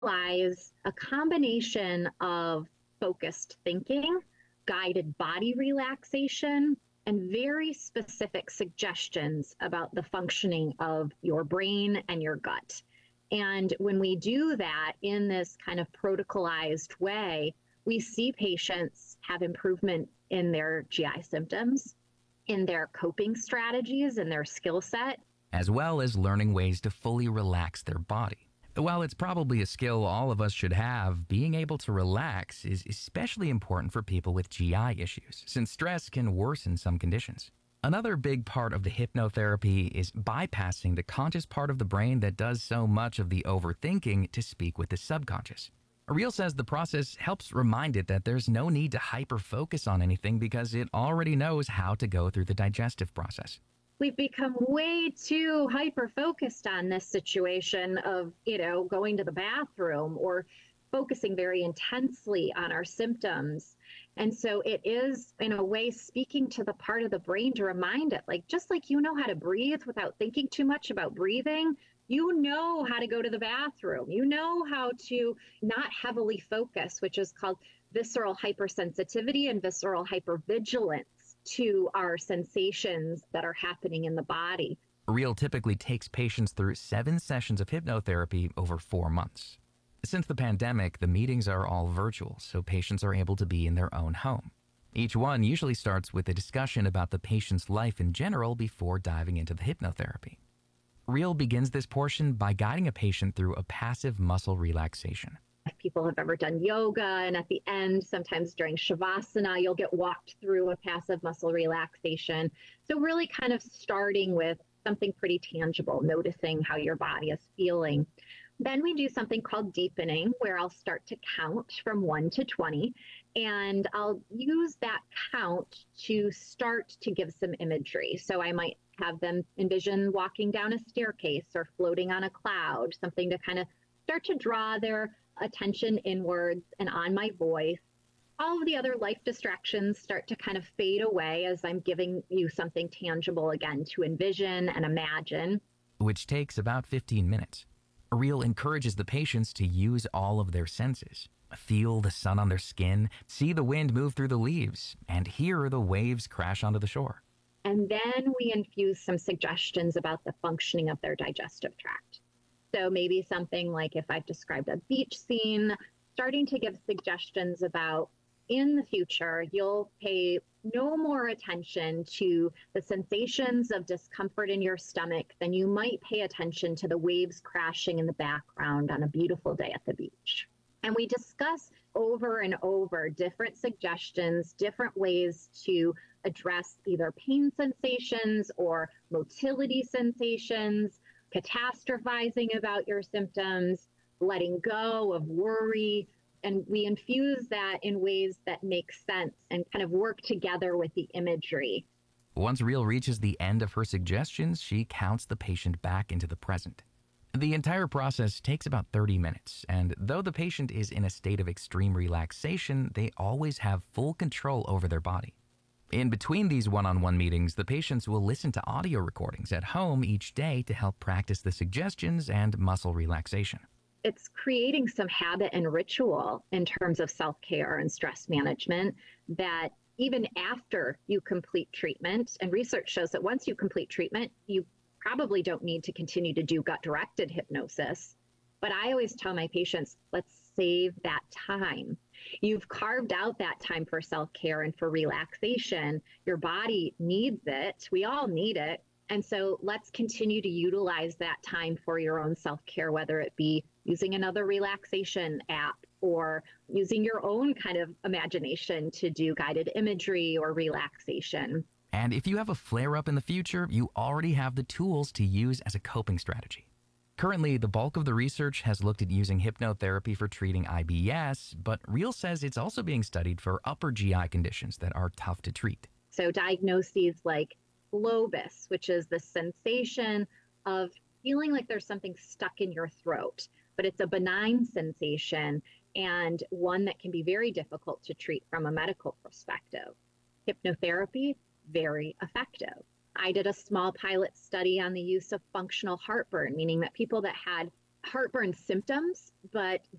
Lies a combination of focused thinking, guided body relaxation, and very specific suggestions about the functioning of your brain and your gut. And when we do that in this kind of protocolized way, we see patients have improvement in their GI symptoms, in their coping strategies, and their skill set. As well as learning ways to fully relax their body. While it's probably a skill all of us should have, being able to relax is especially important for people with GI issues, since stress can worsen some conditions. Another big part of the hypnotherapy is bypassing the conscious part of the brain that does so much of the overthinking to speak with the subconscious. Ariel says the process helps remind it that there's no need to hyper-focus on anything because it already knows how to go through the digestive process. We've become way too hyper focused on this situation of, going to the bathroom or focusing very intensely on our symptoms. And so it is, in a way, speaking to the part of the brain to remind it, like, just like you know how to breathe without thinking too much about breathing, you know how to go to the bathroom. You know how to not heavily focus, which is called visceral hypersensitivity and visceral hypervigilance to our sensations that are happening in the body. Ariel typically takes patients through 7 sessions of hypnotherapy over 4 months. Since the pandemic, the meetings are all virtual, so patients are able to be in their own home. Each one usually starts with a discussion about the patient's life in general before diving into the hypnotherapy. Ariel begins this portion by guiding a patient through a passive muscle relaxation. If people have ever done yoga, and at the end, sometimes during Shavasana, you'll get walked through a passive muscle relaxation. So really kind of starting with something pretty tangible, noticing how your body is feeling. Then we do something called deepening, where I'll start to count from 1 to 20, and I'll use that count to start to give some imagery. So I might have them envision walking down a staircase or floating on a cloud, something to kind of start to draw their attention inwards and on my voice. All of the other life distractions start to kind of fade away as I'm giving you something tangible again to envision and imagine. Which takes about 15 minutes. Ariel encourages the patients to use all of their senses. Feel the sun on their skin, see the wind move through the leaves, and hear the waves crash onto the shore. And then we infuse some suggestions about the functioning of their digestive tract. So maybe something like, if I've described a beach scene, starting to give suggestions about, in the future, you'll pay no more attention to the sensations of discomfort in your stomach than you might pay attention to the waves crashing in the background on a beautiful day at the beach. And we discuss over and over different suggestions, different ways to address either pain sensations or motility sensations, catastrophizing about your symptoms, letting go of worry. And we infuse that in ways that make sense and kind of work together with the imagery. Once Ariel reaches the end of her suggestions, she counts the patient back into the present. The entire process takes about 30 minutes, and though the patient is in a state of extreme relaxation, they always have full control over their body. In between these one-on-one meetings, the patients will listen to audio recordings at home each day to help practice the suggestions and muscle relaxation. It's creating some habit and ritual in terms of self-care and stress management that even after you complete treatment, and research shows that once you complete treatment, you probably don't need to continue to do gut-directed hypnosis. But I always tell my patients, let's save that time. You've carved out that time for self-care and for relaxation. Your body needs it. We all need it. And so let's continue to utilize that time for your own self-care, whether it be using another relaxation app or using your own kind of imagination to do guided imagery or relaxation. And if you have a flare-up in the future, you already have the tools to use as a coping strategy. Currently, the bulk of the research has looked at using hypnotherapy for treating IBS, but Ariel says it's also being studied for upper GI conditions that are tough to treat. So diagnoses like globus, which is the sensation of feeling like there's something stuck in your throat, but it's a benign sensation and one that can be very difficult to treat from a medical perspective. Hypnotherapy, very effective. I did a small pilot study on the use of functional heartburn, meaning that people that had heartburn symptoms, but